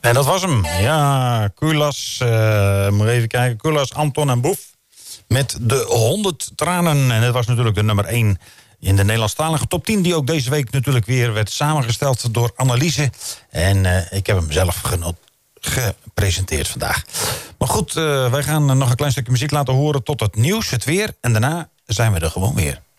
En dat was hem. Ja, Kulas, moet even kijken. Kulas, Anton en Boef. Met de 100 tranen. En dat was natuurlijk de nummer 1 in de Nederlandstalige top 10... die ook deze week natuurlijk weer werd samengesteld door Anneliese. En ik heb hem zelf gepresenteerd vandaag. Maar goed, wij gaan nog een klein stukje muziek laten horen tot het nieuws, het weer. En daarna zijn we er gewoon weer.